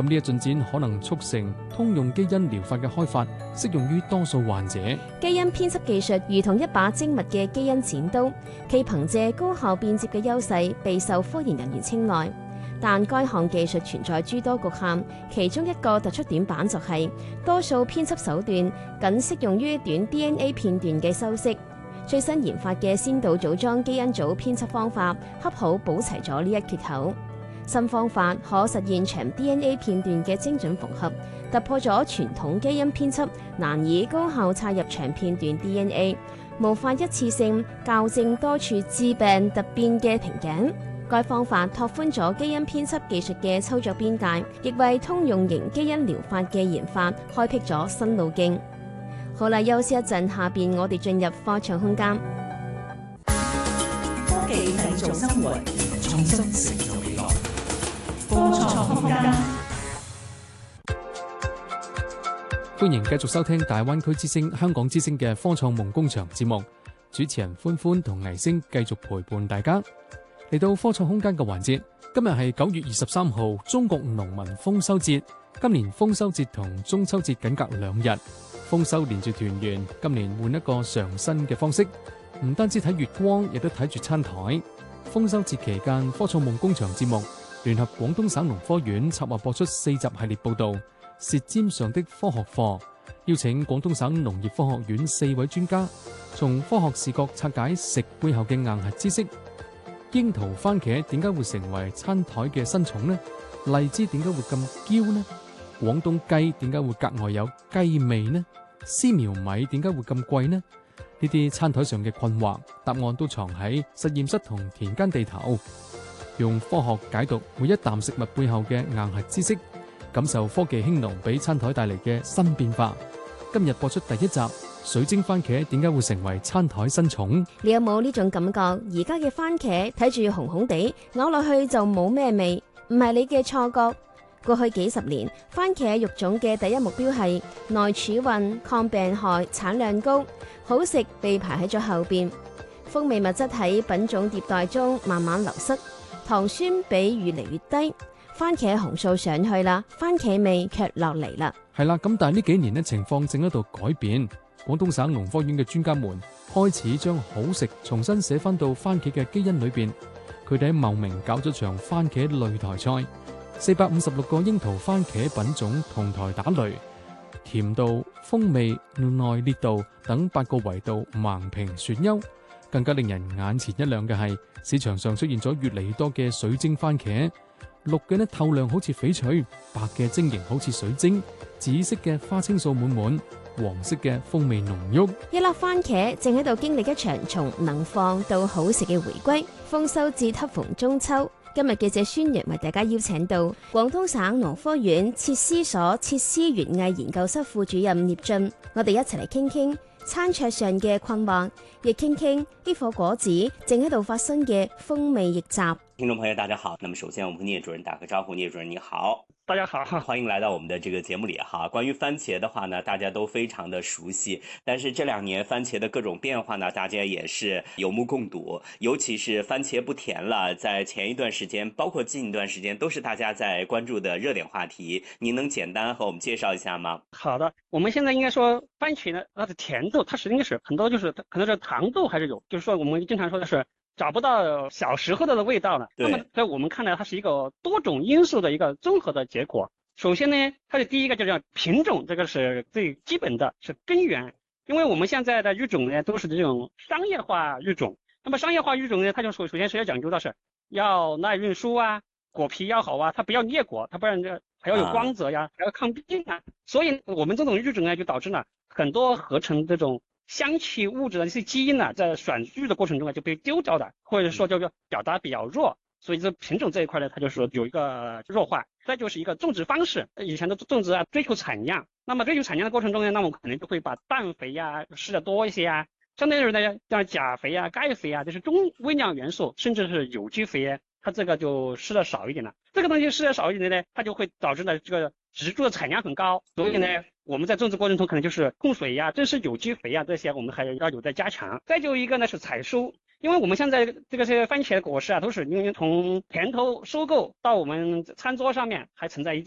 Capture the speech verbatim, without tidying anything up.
咁呢一進展可能促成通用基因療法嘅開發，適用於多數患者。 基因編輯技術如同一把精密嘅基因剪刀，其憑借高效便捷嘅優勢，備受科研人員青睞。但該項技術存在諸多局限，其中一個突出短板就係、是、多數編輯手段僅適用於短 D N A 片段嘅修飾。最新研發嘅先導組裝基因組編輯方法，恰好補齊咗呢一缺口。新方法可實現長 D N A 片段嘅精準縫合，突破咗傳統基因編輯難以高效插入長片段 D N A， 無法一次性校正多處致病突變嘅瓶頸。該方法拓寬咗基因編輯技術嘅操作邊界，亦為通用型基因療法嘅研發開闢咗新路徑。好啦，休息一陣，下邊我哋進入科創空間。 科技製造生活，創新成就未來。科創空間， 歡迎繼續收聽大灣區之聲、香港之聲嘅科創夢工場節目。主持人歡歡同倪星繼續陪伴大家。嚟到科創空間嘅環節，今日係九月二十三號，中國農民豐收節。今年豐收節同中秋節僅隔兩日，豐收連住團圓。今年換一個嘗新嘅方式，唔單止睇月光，亦都睇住餐台。豐收節期間，科創夢工場節目聯合廣東省農科院策劃播出四集系列報道《舌尖上的科學課》，邀請廣東省農業科學院四位專家，從科學視角拆解食背後嘅硬核知識。櫻桃番茄點解會成為餐台嘅新寵呢？荔枝點解會咁嬌呢？廣東雞點解會格外有雞味呢？絲苗米點解會咁貴呢？呢啲餐台上嘅困惑，答案都藏喺實驗室同田間地頭。用科學解讀每一啖食物背後嘅硬核知識，感受科技興農俾餐台帶嚟嘅新變化。今日播出第一集，水晶番茄點解會成為餐台新寵？ 你有冇呢種感覺？而家嘅番茄睇住紅紅地，咬落去就冇咩味，唔係你嘅錯覺。過去幾十年，番茄育種嘅第一目標係耐儲運、抗病害、產量高，好食被排喺咗後邊。風味物質喺品種迭代中慢慢流失，糖酸比越嚟越低，番茄紅素上去啦，番茄味卻落嚟啦。 係啦，咁但係呢幾年呢，情況正喺度改變。廣東省農科院嘅專家們開始將好食重新寫翻到番茄嘅基因裏邊。佢哋喺茂名搞咗場番茄擂台賽，四百五十六個櫻桃番茄品種同台打擂，甜度、風味、耐烈度等八個維度橫平選優。更加令人眼前一亮嘅係，市場上出現咗越嚟越多嘅水晶番茄，綠嘅呢透亮好似翡翠，白嘅晶瑩好似水晶，紫色嘅花青素滿滿，黃色嘅風味濃郁。 一粒番茄正喺度經歷一場從能放到好食嘅回歸。豐收節恰逢中秋，今日記者孫陽為大家邀請到廣東省農科院設施所設施園藝研究室副主任聶進，我哋一齊嚟傾傾餐桌上嘅困惑，亦傾傾呢顆果子正喺度發生嘅風味逆襲。 聽眾朋友大家好，那麼首先我們和聶主任打個招呼。聶主任你好。 大家好， 歡迎來到我們的這個節目裡哈。關於番茄的話呢，大家都非常的熟悉，但是這兩年番茄的各種變化呢，大家也是有目共睹。尤其是番茄不甜了，在前一段時間，包括近一段時間，都是大家在關注的熱點話題。您能簡單和我們介紹一下嗎？ 好的，我們現在應該說番茄呢，它的甜度，它實際是很多就是可能是糖度還是有，就是說我們經常說的是找不到小時候的味道了。那麼在我們看來，它是一個多種因素的一個綜合的結果。首先呢，它的第一個就叫品種，這個是最基本的，是根源。因為我們現在的育種呢，都是這種商業化育種。那麼商業化育種呢，它就首首先是要講究的是要耐運輸啊，果皮要好啊，它不要裂果，它不然這還要有光澤呀，還要抗病啊。所以我們這種育種呢，就導致了很多合成這種香氣物質的一些基因呢，在選育的過程中呢就被丟掉的，或者說就表達比較弱。所以這品種這一塊呢，它就是有一個弱化。再就是一個種植方式，以前的種植啊追求產量，那麼追求產量的過程中呢，那麼可能就會把氮肥呀施得多一些啊，相對而言呢，像鉀肥啊、鈣肥啊，這是中微量元素，甚至是有機肥，它這個就施得少一點了。這個東西施得少一點呢，它就會導致呢這個植株的產量很高，所以呢我們在種植過程中可能就是控水呀、正是有機肥呀，這些我們還要有待加強。再就一個呢是採收。因為我們現在這個些番茄的果實啊，都是因為從田頭收購到我們餐桌上面還存在一